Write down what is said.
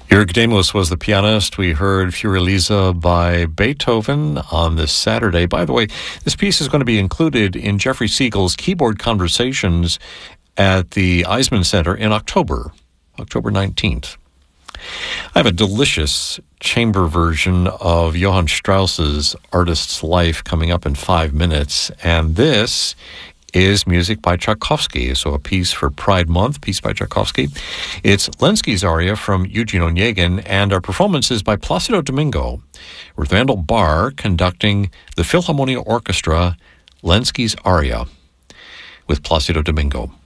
Jörg Damos was the pianist. We heard Fiorelisa by Beethoven on this Saturday. By the way, this piece is going to be included in Jeffrey Siegel's Keyboard Conversations at the Eisman Center in October 19th. I have a delicious chamber version of Johann Strauss's Artist's Life coming up in 5 minutes, and this is music by Tchaikovsky, so a piece for Pride Month, piece by Tchaikovsky. It's Lenski's aria from Eugene Onegin, and our performance is by Placido Domingo, with Randall Barr conducting the Philharmonia Orchestra, Lenski's aria, with Placido Domingo.